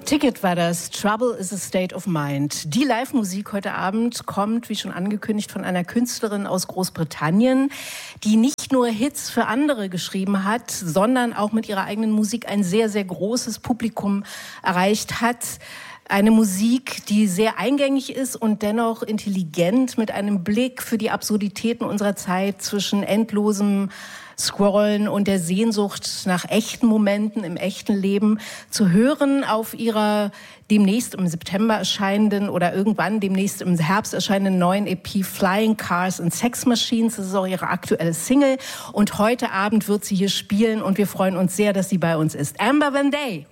Ticket war das. Trouble is a State of Mind. Die Live-Musik heute Abend kommt, wie schon angekündigt, von einer Künstlerin aus Großbritannien, die nicht nur Hits für andere geschrieben hat, sondern auch mit ihrer eigenen Musik ein sehr, sehr großes Publikum erreicht hat. Eine Musik, die sehr eingängig ist und dennoch intelligent, mit einem Blick für die Absurditäten unserer Zeit zwischen endlosem Scrollen und der Sehnsucht nach echten Momenten im echten Leben zu hören auf ihrer demnächst im September erscheinenden oder irgendwann demnächst im Herbst erscheinenden neuen EP Flying Cars and Sex Machines. Das ist auch ihre aktuelle Single und heute Abend wird sie hier spielen und wir freuen uns sehr, dass sie bei uns ist. Amber Van Day.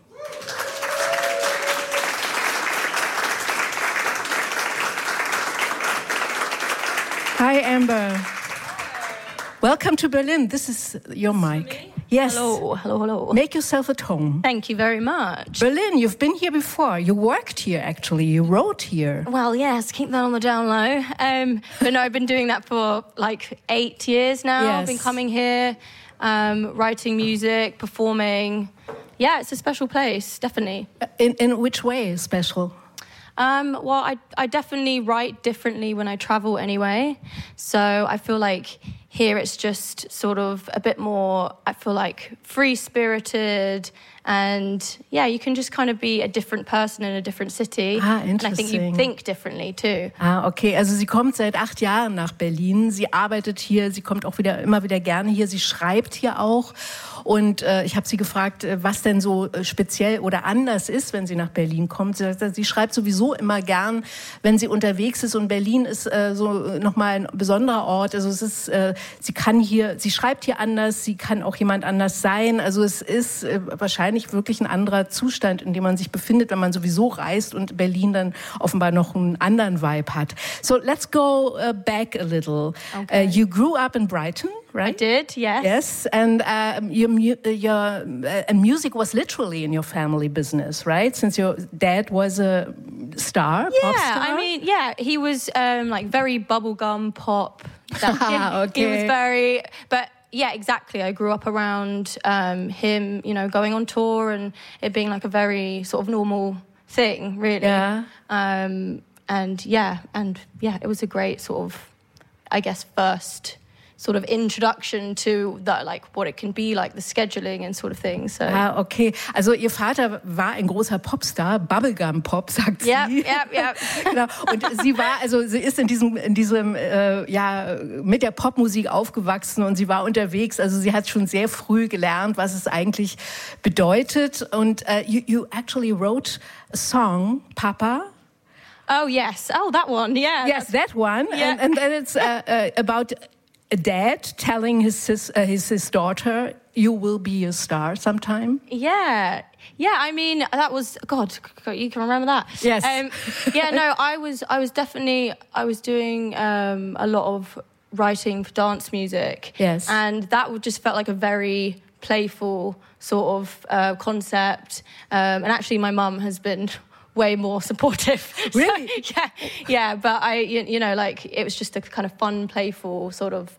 Hi Amber. Welcome to Berlin. This is your mic. Yes. Hello, hello, hello. Make yourself at home. Thank you very much. Berlin, you've been here before. You worked here, actually. You wrote here. Well, yes, keep that on the down low. But no, I've been doing that for like 8 years now. Yes. I've been coming here, writing music, performing. Yeah, it's a special place, definitely. In which way special? Well, I definitely write differently when I travel anyway. So I feel like here it's just sort of a bit more, I feel like, free-spirited. And yeah, you can just kind of be a different person in a different city. Interesting. And I think you think differently too. Okay. Also sie kommt seit 8 Jahren nach Berlin. Sie arbeitet hier, sie kommt auch immer wieder gerne hier. Sie schreibt hier auch. Und ich habe sie gefragt, was denn so speziell oder anders ist, wenn sie nach Berlin kommt. Sie schreibt sowieso immer gern, wenn sie unterwegs ist. Und Berlin ist so nochmal ein besonderer Ort. Also es ist, sie schreibt hier anders, sie kann auch jemand anders sein. Also es ist wahrscheinlich wirklich ein anderer Zustand, in dem man sich befindet, wenn man sowieso reist und Berlin dann offenbar noch einen anderen Vibe hat. So let's go back a little. Okay. You grew up in Brighton, right? I did, yes. Yes, and your music was literally in your family business, right? Since your dad was a star, pop star? I mean, yeah, he was like very bubblegum pop. Okay. He was very, but yeah, exactly. I grew up around him, you know, going on tour and it being like a very sort of normal thing, really. Yeah. And yeah, it was a great sort of, I guess, first sort of introduction to that, like what it can be like, the scheduling and sort of thing. So. Okay. Also ihr Vater war ein großer Popstar, Bubblegum-Pop, sagt sie. Ja. Genau. Und sie ist in diesem mit der Popmusik aufgewachsen und sie war unterwegs. Also sie hat schon sehr früh gelernt, was es eigentlich bedeutet. Und you actually wrote a song, Papa. Oh yes. Oh, that one. Yeah. Yes, that one. Yeah. And then it's about a dad telling his daughter, "You will be a star sometime." Yeah. I mean, that was God. You can remember that. Yes. I was doing a lot of writing for dance music. Yes. And that just felt like a very playful sort of concept. And actually, my mum has been way more supportive. Really? So, yeah. But it was just a kind of fun, playful sort of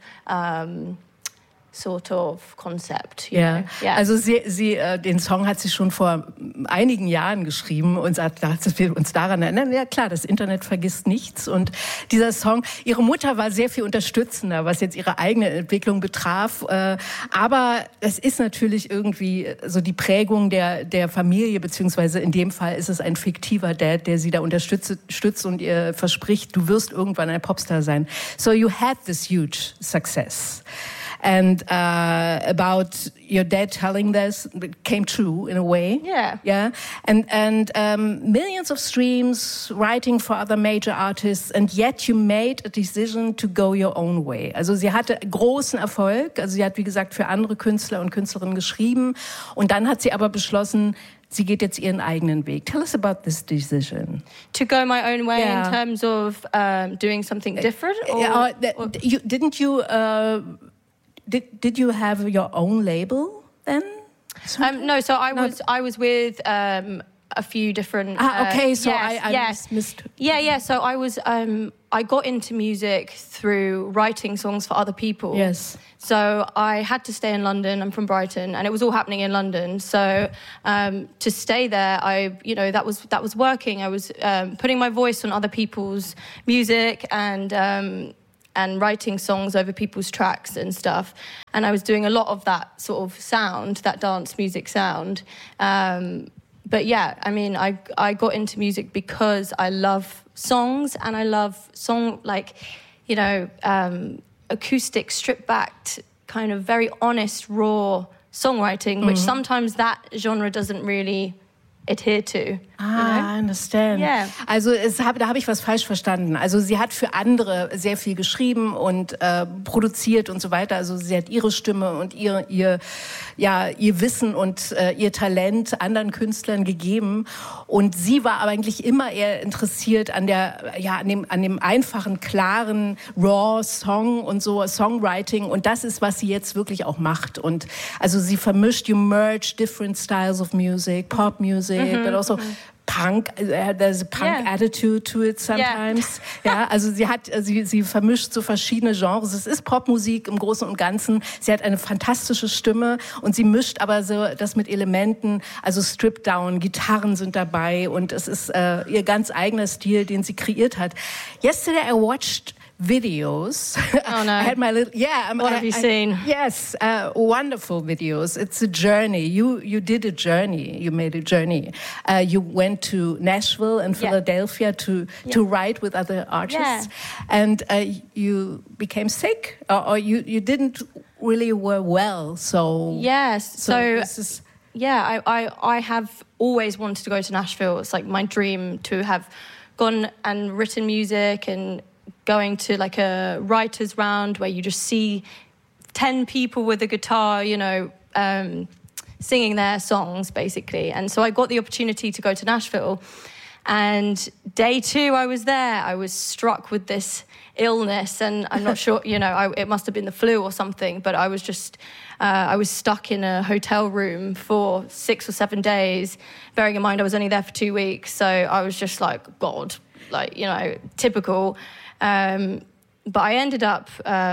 concept. Ja. Yeah. Also sie den Song hat sie schon vor einigen Jahren geschrieben und sagt, dass wir uns daran erinnern. Ja klar, das Internet vergisst nichts. Und dieser Song, ihre Mutter war sehr viel unterstützender, was jetzt ihre eigene Entwicklung betraf. Aber es ist natürlich irgendwie so die Prägung der Familie, beziehungsweise in dem Fall ist es ein fiktiver Dad, der sie da unterstützt und ihr verspricht, du wirst irgendwann ein Popstar sein. So you had this huge success. And about your dad telling this, it came true in a way. Yeah. And millions of streams, writing for other major artists, and yet you made a decision to go your own way. Also sie hatte großen Erfolg. Also sie hat, wie gesagt, für andere Künstler und Künstlerinnen geschrieben. Und dann hat sie aber beschlossen, sie geht jetzt ihren eigenen Weg. Tell us about this decision. To go my own way in terms of doing something different? Did you have your own label then? No, so I was with a few different. Okay, so yes, I missed. Yeah. So I I got into music through writing songs for other people. Yes. So I had to stay in London. I'm from Brighton, and it was all happening in London. So to stay there, that was working. I was putting my voice on other people's music and writing songs over people's tracks and stuff. And I was doing a lot of that sort of sound, that dance music sound. But yeah, I mean, I got into music because I love songs, and I love acoustic, stripped-back, kind of very honest, raw songwriting, which sometimes that genre doesn't really adhere to. I understand. Yeah. Also da habe ich was falsch verstanden. Also sie hat für andere sehr viel geschrieben und produziert und so weiter. Also sie hat ihre Stimme und ihr Wissen und ihr Talent anderen Künstlern gegeben. Und sie war aber eigentlich immer eher interessiert an dem einfachen, klaren, raw Song und so Songwriting. Und das ist, was sie jetzt wirklich auch macht. Und also sie vermischt, you merge different styles of music, pop music, but also Punk, there's a punk attitude to it sometimes. Ja, also sie vermischt so verschiedene Genres. Es ist Popmusik im Großen und Ganzen. Sie hat eine fantastische Stimme und sie mischt aber so das mit Elementen, also Stripped Down, Gitarren sind dabei und es ist ihr ganz eigener Stil, den sie kreiert hat. Yesterday I watched videos. Oh no! I had my little What have you seen? Yes, wonderful videos. It's a journey. You did a journey. You made a journey. You went to Nashville and Philadelphia to write with other artists, and you became sick, or you didn't really were well. So yes, so this is. Yeah, I have always wanted to go to Nashville. It's like my dream to have gone and written music and going to like a writer's round where you just see 10 people with a guitar, singing their songs, basically. And so I got the opportunity to go to Nashville. And day 2, I was there. I was struck with this illness, and I'm not sure, it must have been the flu or something, but I was just, I was stuck in a hotel room for 6 or 7 days, bearing in mind I was only there for 2 weeks. So I was just like, God, typical. But I ended up,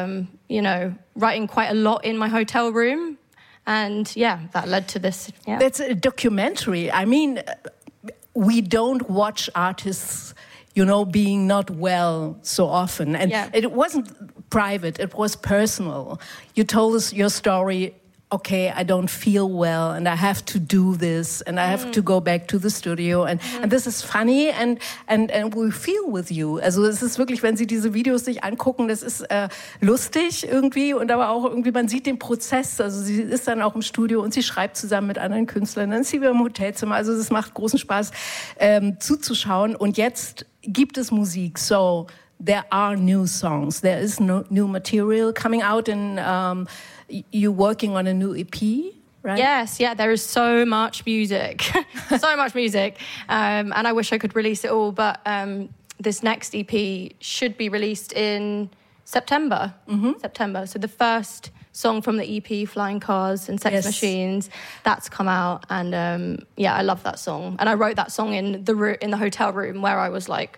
writing quite a lot in my hotel room. And that led to this. Yeah. That's a documentary. I mean, we don't watch artists, being not well so often. And it wasn't private, it was personal. You told us your story. Okay, I don't feel well and I have to do this and I have to go back to the studio and this is funny and we feel with you. Also es ist wirklich, wenn Sie diese Videos sich angucken, das ist lustig irgendwie und aber auch irgendwie, man sieht den Prozess. Also sie ist dann auch im Studio und sie schreibt zusammen mit anderen Künstlern, dann ist sie wieder im Hotelzimmer. Also es macht großen Spaß zuzuschauen und jetzt gibt es Musik. So there are new songs, there is new material coming out and you're working on a new EP, right? Yes, there is so much music, so much music. And I wish I could release it all, but this next EP should be released in September. September. So the first song from the EP, Flying Cars and Sex Machines, that's come out. And I love that song. And I wrote that song in the hotel room where I was like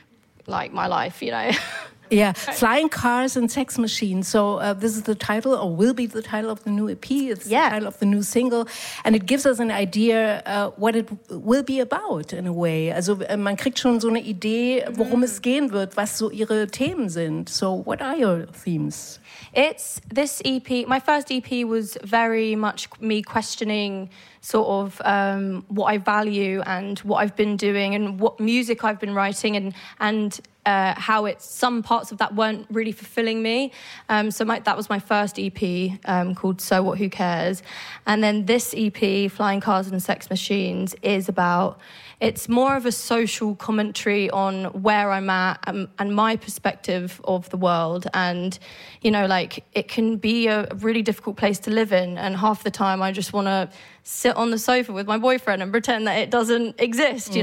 my life, Yeah, Flying Cars and Sex Machines. So this is the title, or will be the title of the new EP. It's the title of the new single. And it gives us an idea what it will be about, in a way. Also man kriegt schon so eine Idee, worum es gehen wird, was so ihre Themen sind. So what are your themes? It's this EP. My first EP was very much me questioning sort of what I value and what I've been doing and what music I've been writing and how some parts of that weren't really fulfilling me. That was my first EP called So What, Who Cares? And then this EP, Flying Cars and Sex Machines, is about, it's more of a social commentary on where I'm at and my perspective of the world. And, it can be a really difficult place to live in. And half the time I just want to sit on the sofa with my boyfriend and pretend that it doesn't exist,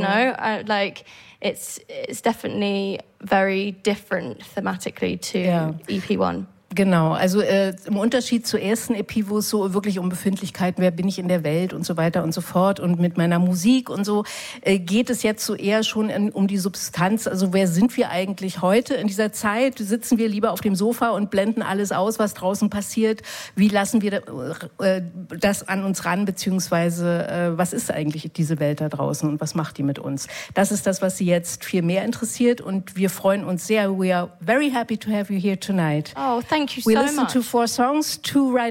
It's definitely very different thematically to EP1. Genau, also im Unterschied zur ersten EP, wo es so wirklich um Befindlichkeiten, wer bin ich in der Welt und so weiter und so fort und mit meiner Musik und so, geht es jetzt so eher schon um die Substanz. Also wer sind wir eigentlich heute in dieser Zeit? Sitzen wir lieber auf dem Sofa und blenden alles aus, was draußen passiert? Wie lassen wir das an uns ran, beziehungsweise was ist eigentlich diese Welt da draußen und was macht die mit uns? Das ist das, was Sie jetzt viel mehr interessiert und wir freuen uns sehr. We are very happy to have you here tonight. Oh, thank you so We much. listened to 4 songs, 2 right